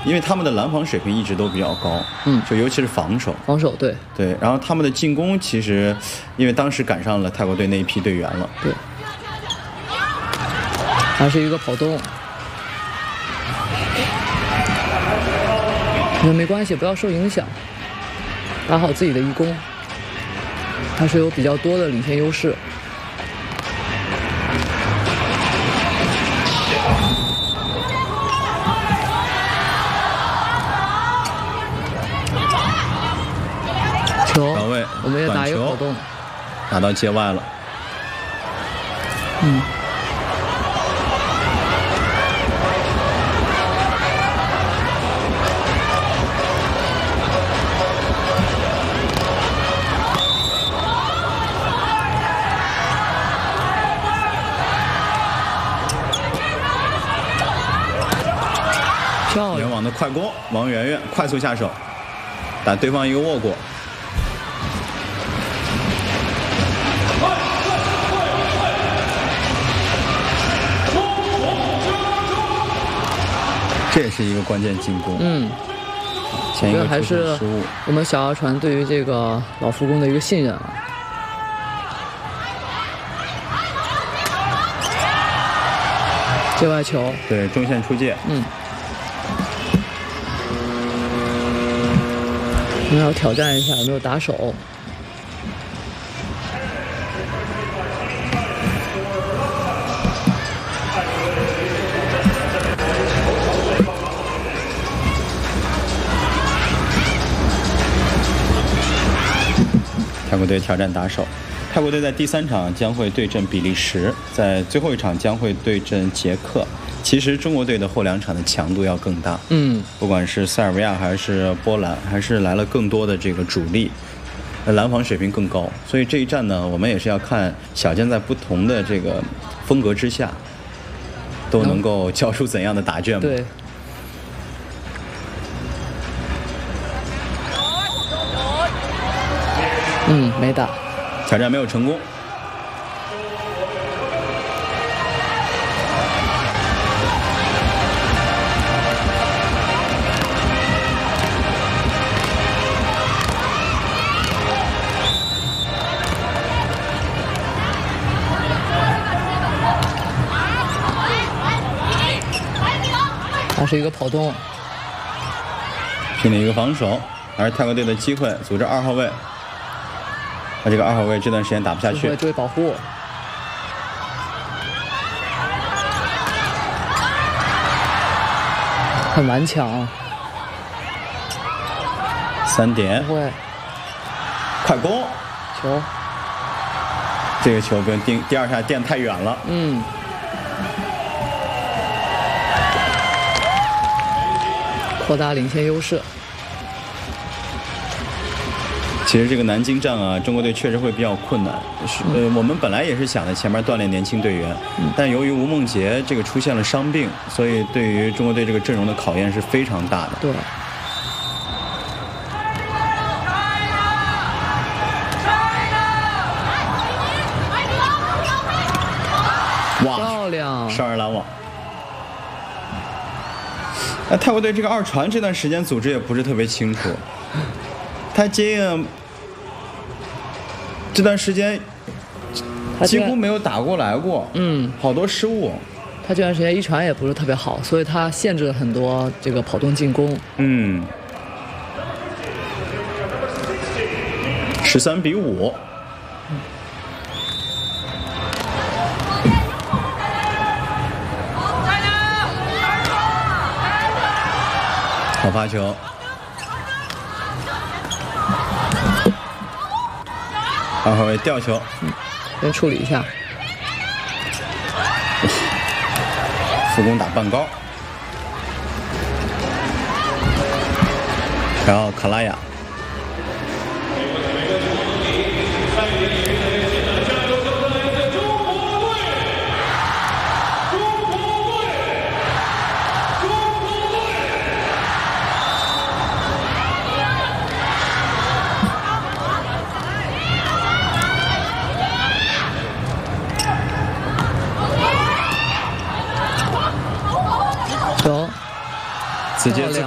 因为他们的拦防水平一直都比较高，就尤其是防守。 防守对， 然后他们的进攻其实，因为当时赶上了泰国队那一批队员了， 对，还是一个跑动，那没关系，不要受影响，打好自己的一攻，还是有比较多的领先优势。球，我们也打一个跑动， 打到界外了。联网的快攻，王媛媛快速下手，打对方一个握过。这也是一个关键进攻。前一个还是我们小阿传对于这个老福宫的一个信任啊。界外球， 对，中线出界。 我们要挑战一下有没有打手。 泰国队挑战打手，泰国队在第3场将会对阵比利时，在最后一场将会对阵捷克。其实中国队的后2场的强度要更大，不管是塞尔维亚还是波兰，还是来了更多的这个主力，拦防水平更高。所以这一战呢，我们也是要看小健在不同的这个风格之下，都能够交出怎样的答卷。 对。没打， 挑战没有成功。 还是一个跑动， 拼了一个防守，还是泰国队的机会，组织2号位。这个2号位这段时间打不下去， 注意保护，很顽强。 3点，快攻球， 这个球跟第2下垫太远了。 扩大领先优势。 其实这个南京站啊，中国队确实会比较困难。我们本来也是想在前面锻炼年轻队员，但由于吴梦洁这个出现了伤病，所以对于中国队这个阵容的考验是非常大的。 对。 哇， 漂亮！ 少儿拦网。泰国队这个2传这段时间组织也不是特别清楚。他接应这段时间几乎没有打过来过，好多失误。 他这段时间1传也不是特别好，所以他限制了很多这个跑动进攻。 13-5。好发球。2号位吊球， 先处理一下。 副攻打半高，然后卡拉雅。直接